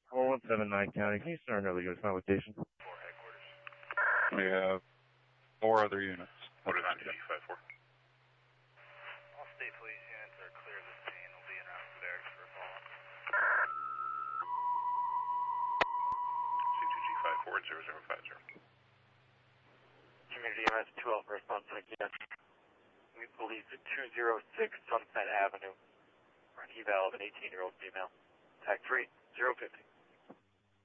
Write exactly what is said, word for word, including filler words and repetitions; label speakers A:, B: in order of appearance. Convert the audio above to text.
A: four one seven nine County, can you surrender the unit location?
B: Four headquarters.
C: We have four other units.
B: What is on T five four?
D: All state police units are clear of the scene. We'll be in out the barracks for a follow-up.
B: C two G five four zero zero five zero.
E: Community M S two Alpha response again. We believe the two zero six Sunset Avenue for an eval of an eighteen-year-old female. Tag three, zero fifty.